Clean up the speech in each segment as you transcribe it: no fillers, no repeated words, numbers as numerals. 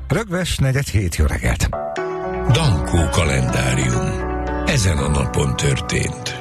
Rögves 4-7, jó reggelt! Dankó kalendárium. Ezen a napon történt.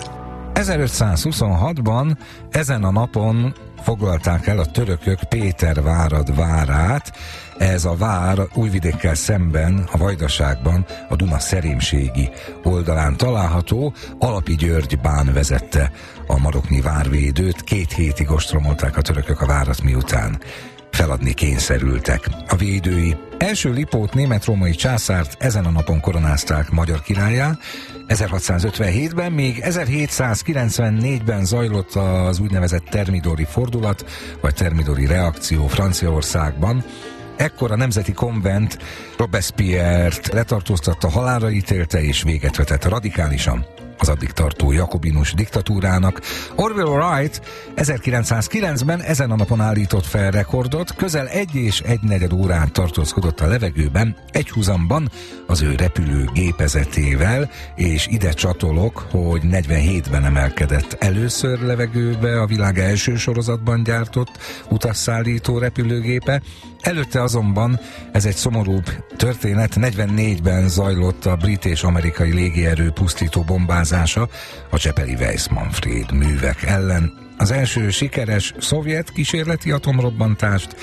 1526-ban ezen a napon foglalták el a törökök Pétervárad várát. Ez a vár Újvidékkel szemben, a Vajdaságban, a Duna szerémségi oldalán található. Alapi György bán vezette a maroknyi várvédőt. 2 hétig ostromolták a törökök a várat, miután feladni kényszerültek. A védői első Lipót német-római császárt ezen a napon koronázták magyar királlyá. 1657-ben, még 1794-ben zajlott az úgynevezett termidori fordulat, vagy termidori reakció Franciaországban. Ekkor a Nemzeti Konvent Robespierre-t letartóztatta, halálra ítélte és véget vetett radikálisan az addig tartó jakobinus diktatúrának. Orville Wright 1909-ben ezen a napon állított fel rekordot, közel 1 és 1/4 órán tartózkodott a levegőben egyhuzamban az ő repülő gépezetével, és ide csatolok, hogy 47-ben emelkedett először levegőbe a világ első sorozatban gyártott utasszállító repülőgépe. Előtte azonban ez egy szomorúbb történet. 44-ben zajlott a brit és amerikai légierő pusztító bombázása a csepeli Weiss-Manfred művek ellen. Az első sikeres szovjet kísérleti atomrobbantást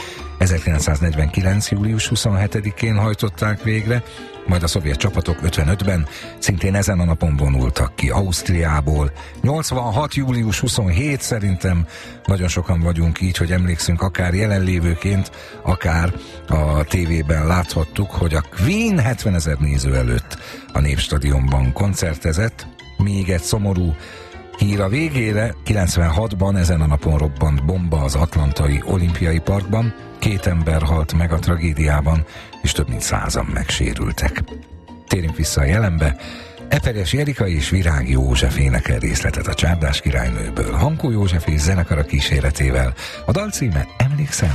1949. július 27-én hajtották végre, majd a szovjet csapatok 55-ben szintén ezen a napon vonultak ki Ausztriából. 86. július 27, szerintem nagyon sokan vagyunk így, hogy emlékszünk, akár jelenlévőként, akár a tévében láthattuk, hogy a Queen 70 000 néző előtt a Népstadionban koncertezett. Még egy szomorú hír a végére: 96-ban ezen a napon robbant bomba az atlantai olimpiai parkban. 2 ember halt meg a tragédiában, és több mint 100-an megsérültek. Térjünk vissza a jelenbe. Eperjes Erika és Virág József énekel részletet a Csárdás királynőből, Hankó József és zenekara kíséretével. A dal címe Emlékszel?